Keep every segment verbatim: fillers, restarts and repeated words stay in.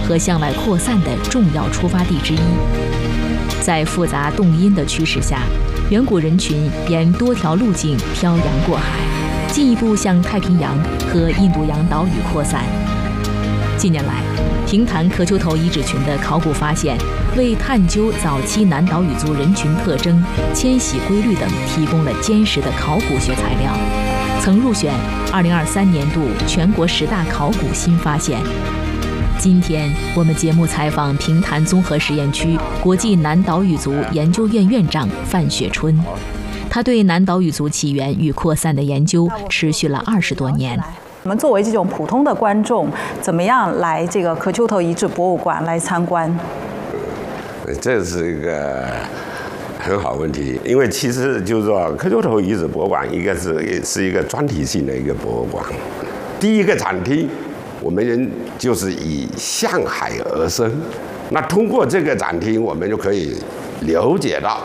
和向外扩散的重要出发地之一。在复杂动因的驱使下，远古人群沿多条路径漂洋过海，进一步向太平洋和印度洋岛屿扩散。近年来，平潭壳丘头遗址群的考古发现，为探究早期南岛语族人群特征、迁徙规律等提供了坚实的考古学材料，曾入选二零二三年度全国十大考古新发现。今天我们节目采访平潭综合实验区国际南岛语族研究院院长范雪春，他对南岛语族起源与扩散的研究持续了二十多年。 我们作为这种普通的观众，怎么样来这个壳丘头遗址博物馆来参观？ 这是一个很好问题，因为其实就是说，壳丘头遗址博物馆一个是是一个专题性的一个博物馆。第一个展厅，我们就是以向海而生。那通过这个展厅，我们就可以了解到，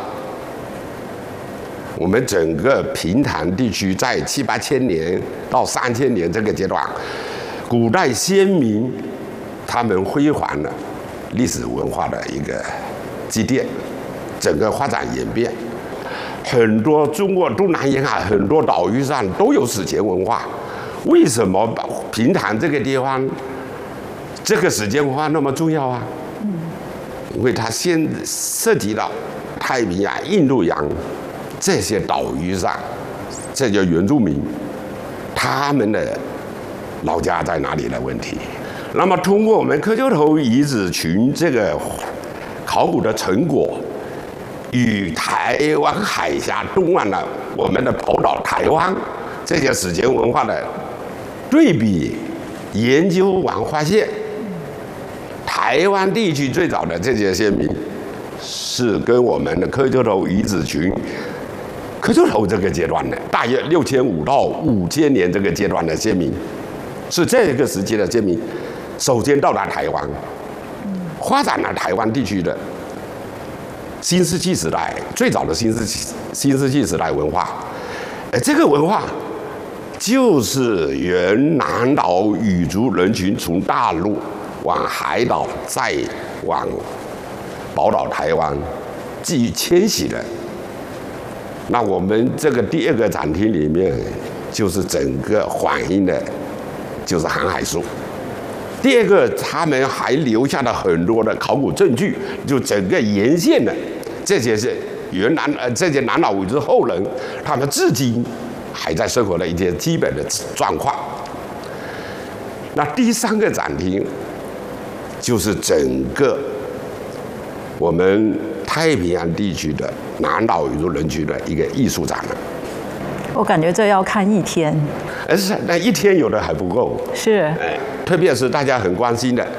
我们整个平潭地区在七八千年到三千年这个阶段，古代先民他们辉煌的历史文化的一个积淀，整个发展演变。很多中国东南沿海很多岛屿上都有史前文化，为什么平潭这个地方这个史前文化那么重要啊？因为它先涉及到太平洋、印度洋这些岛屿上，这些原住民他们的老家在哪里的问题。那么通过我们壳丘头遗址群这个考古的成果，与台湾海峡东岸的我们的宝岛台湾这些史前文化的对比研究完，发现台湾地区最早的这些先民是跟我们的壳丘头遗址群壳丘头这个阶段的，大约六千五到五千年这个阶段的先民，是这个时期的先民首先到达台湾，发展了台湾地区的新石器时代，最早的新石器新石器时代文化。而这个文化就是原南岛语族人群从大陆往海岛，再往宝岛台湾继续迁徙的。那我们这个第二个展厅里面，就是整个反映的，就是航海术。第二个，他们还留下了很多的考古证据，就整个沿线的这些是原南呃这些南岛语族后人，他们至今还在生活的一些基本的状况。那第三个展厅就是整个我们太平洋地区的南岛语族人群的一个艺术展了。 我感觉这要看一天， 而是那一天有的还不够。 是， 哎，特别是大家很关心的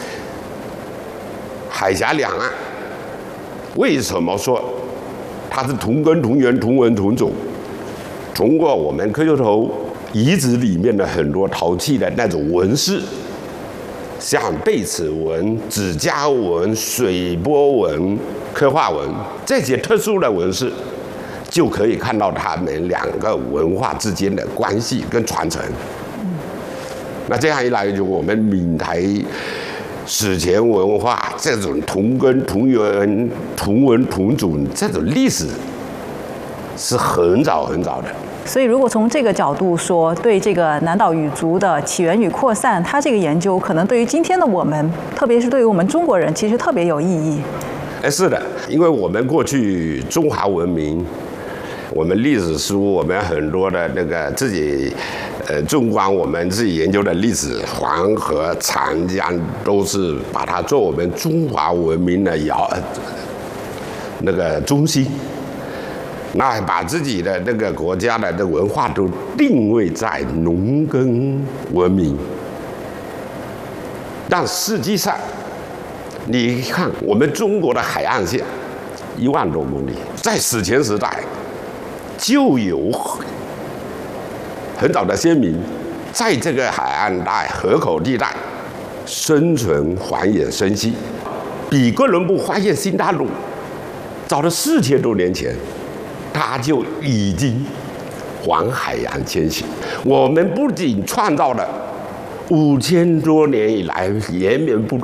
海峡两岸，为什么说它是同根同源、同文同种？通过我们壳丘头遗址里面的很多陶器的那种纹饰，像贝齿纹、指甲纹、水波纹、刻画纹这些特殊的纹饰，就可以看到他们两个文化之间的关系跟传承。那这样一来，就我们闽台史前文化这种同根同源、同文同种这种历史，是很早很早的。 所以，如果从这个角度说，对这个南岛语族的起源与扩散，它这个研究可能对于今天的我们，特别是对于我们中国人，其实特别有意义。 哎，是的，因为我们过去中华文明，我们历史书，我们很多的那个自己，呃，纵观我们自己研究的历史，黄河、长江都是把它做我们中华文明的摇那个中心。那把自己的那个国家的这文化都定位在农耕文明，但实际上，你看我们中国的海岸线一万多公里，在史前时代就有很早的先民在这个海岸带、河口地带生存、繁衍、生息，比哥伦布发现新大陆早了四千多年前。他就已经往海洋迁徙。我们不仅创造了五千多年以来连绵不断